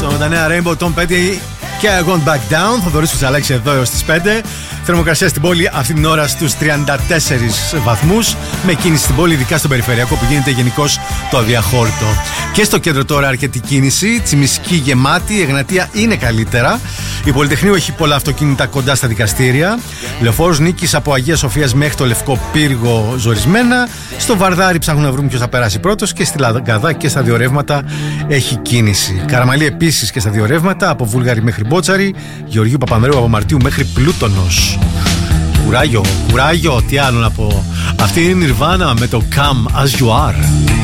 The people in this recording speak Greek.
9 Rainbow, Tom Petty και I Won't Back Down. Θοδωρής Φουτσαλάκης εδώ έως τις 5. Θερμοκρασία στην πόλη αυτή την ώρα στους 34 βαθμούς. Με κίνηση στην πόλη, ειδικά στον περιφερειακό που γίνεται γενικώς το αδιαχώρητο. Και στο κέντρο τώρα αρκετή κίνηση. Τσιμισκή γεμάτη, Εγνατία είναι καλύτερα. Η Πολυτεχνείο έχει πολλά αυτοκίνητα κοντά στα δικαστήρια. Λεωφόρος Νίκης από Αγία Σοφίας μέχρι το Λευκό Πύργο ζορισμένα. Στο Βαρδάρι ψάχνουν να βρουν ποιος θα περάσει πρώτος. Και στη Λαγκαδά και στα δύο ρεύματα έχει κίνηση. Καραμαλή επίσης και στα δύο ρεύματα, από Βούλγαρη μέχρι Μπότσαρη. Γεωργίου Παπανδρέου από Μαρτίου μέχρι Πλούτονος. Κουράγιο, τι άλλο να πω. Αυτή είναι η Nirvana με το Come As You Are.